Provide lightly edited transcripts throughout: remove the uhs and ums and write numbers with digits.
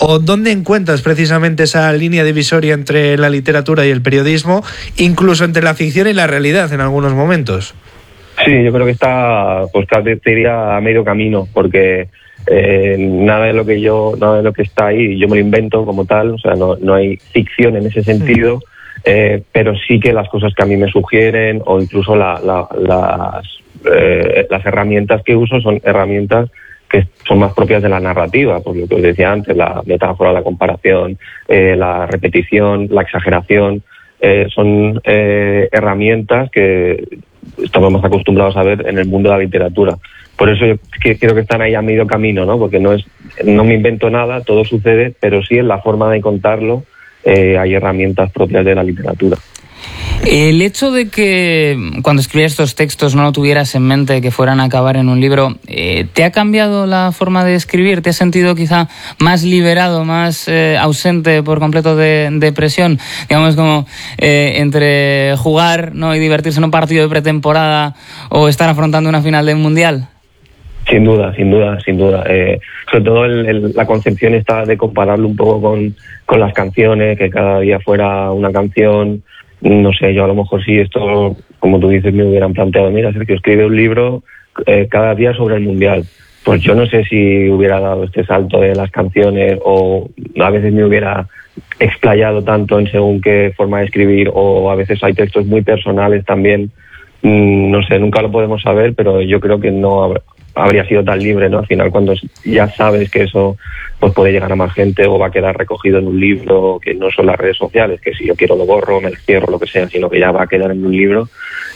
o dónde encuentras precisamente esa línea divisoria entre la literatura y el periodismo, incluso entre la ficción y la realidad en algunos momentos. Sí, yo creo que está, pues casi diría a medio camino, porque nada de lo que está ahí yo me lo invento como tal, o sea, no hay ficción en ese sentido, pero sí que las cosas que a mí me sugieren, o incluso las herramientas que uso son herramientas que son más propias de la narrativa, por lo que os decía antes, la metáfora, la comparación, la repetición, la exageración, son herramientas que estamos más acostumbrados a ver en el mundo de la literatura. Por eso yo creo que están ahí a medio camino, ¿no? Porque no me invento nada, todo sucede, pero sí en la forma de contarlo hay herramientas propias de la literatura. El hecho de que cuando escribías estos textos no lo tuvieras en mente que fueran a acabar en un libro, ¿te ha cambiado la forma de escribir? ¿Te has sentido quizá más liberado, más ausente por completo de presión? Digamos como entre jugar, ¿no?, y divertirse en un partido de pretemporada o estar afrontando una final de un mundial. Sin duda. Sobre todo la concepción está de compararlo un poco con las canciones, que cada día fuera una canción. No sé, yo a lo mejor sí esto, como tú dices, me hubieran planteado, mira, Sergio, escribe un libro cada día sobre el Mundial. Pues yo no sé si hubiera dado este salto de las canciones, o a veces me hubiera explayado tanto en según qué forma de escribir, o a veces hay textos muy personales también. No sé, nunca lo podemos saber, pero yo creo que no habría sido tan libre, ¿no? Al final, cuando ya sabes que eso pues puede llegar a más gente o va a quedar recogido en un libro, que no son las redes sociales, que si yo quiero lo borro, me lo cierro, lo que sea, sino que ya va a quedar en un libro,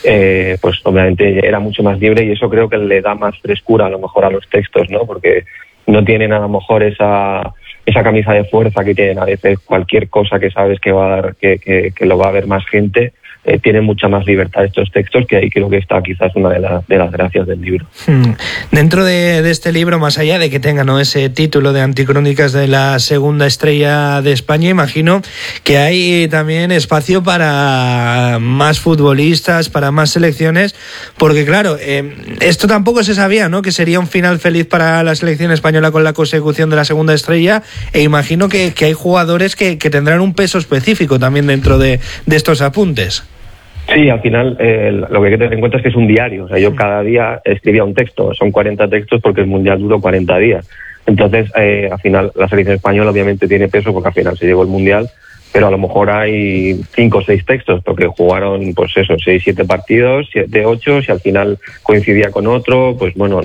pues obviamente era mucho más libre, y eso creo que le da más frescura a lo mejor a los textos, ¿no? Porque no tienen a lo mejor esa camisa de fuerza que tienen a veces cualquier cosa que sabes que va a dar, que lo va a ver más gente. Tienen mucha más libertad estos textos, que ahí creo que está quizás una de las gracias del libro. Dentro de este libro, más allá de que tenga, ¿no?, ese título de Anticrónicas de la Segunda Estrella de España, imagino que hay también espacio para más futbolistas, para más selecciones, porque claro, esto tampoco se sabía, ¿no?, que sería un final feliz para la selección española con la consecución de la Segunda Estrella, e imagino que hay jugadores que tendrán un peso específico también dentro de estos apuntes. Sí, al final lo que hay que tener en cuenta es que es un diario. O sea, yo cada día escribía un texto. Son 40 textos porque el Mundial duró 40 días. Entonces, al final, la selección española obviamente tiene peso porque al final se llegó el Mundial, pero a lo mejor hay 5 o 6 textos porque jugaron, pues eso, 6, 7 partidos, 7, 8, si al final coincidía con otro, pues bueno,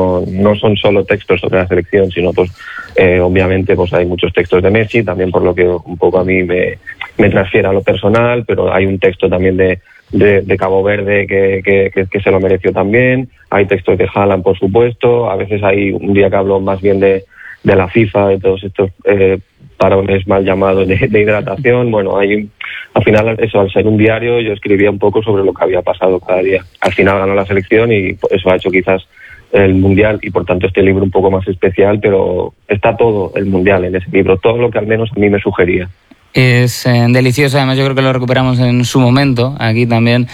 no son solo textos sobre la selección, sino pues obviamente pues hay muchos textos de Messi, también por lo que un poco a mí me transfiere a lo personal, pero hay un texto también de Cabo Verde que se lo mereció también, hay textos de Haaland, por supuesto, a veces hay un día que hablo más bien de la FIFA, de todos estos parones mal llamados de hidratación. Bueno, al final eso, al ser un diario, yo escribía un poco sobre lo que había pasado cada día. Al final ganó la selección y eso ha hecho quizás el Mundial, y por tanto este libro un poco más especial, pero está todo el Mundial en ese libro, todo lo que al menos a mí me sugería. Es delicioso, además yo creo que lo recuperamos en su momento, aquí también,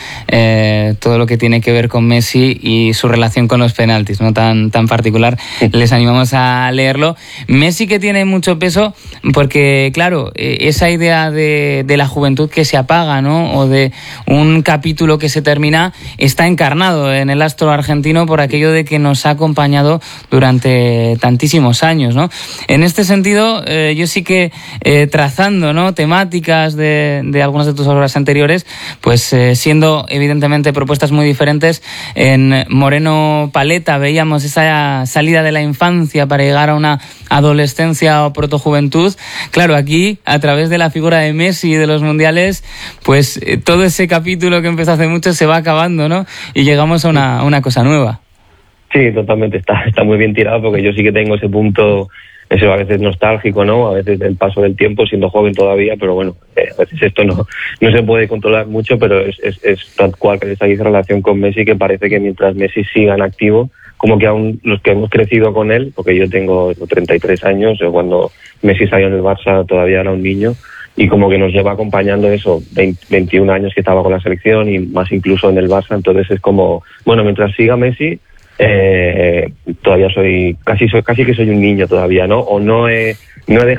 todo lo que tiene que ver con Messi y su relación con los penaltis, ¿no?, tan particular. Les animamos a leerlo. Messi, que tiene mucho peso, porque claro, esa idea de la juventud que se apaga, ¿no?, o de un capítulo que se termina, está encarnado en el astro argentino por aquello de que nos ha acompañado durante tantísimos años, ¿no? En este sentido, yo sí que trazando, ¿no?, temáticas de algunas de tus obras anteriores, pues siendo evidentemente propuestas muy diferentes. En Moreno Paleta veíamos esa salida de la infancia para llegar a una adolescencia o protojuventud. Claro, aquí, a través de la figura de Messi y de los mundiales, pues todo ese capítulo que empezó hace mucho se va acabando, ¿no?, y llegamos a una cosa nueva. Sí, totalmente, está muy bien tirado, porque yo sí que tengo ese punto, eso a veces nostálgico, ¿no? A veces del paso del tiempo, siendo joven todavía, pero bueno, a veces esto no se puede controlar mucho, pero es tal cual que esa relación con Messi, que parece que mientras Messi siga en activo, como que aún los que hemos crecido con él, porque yo tengo 33 años, cuando Messi salió en el Barça todavía era un niño, y como que nos lleva acompañando eso, 21 años que estaba con la selección y más incluso en el Barça, entonces es como, bueno, mientras siga Messi, todavía casi que soy un niño todavía, ¿no? O no he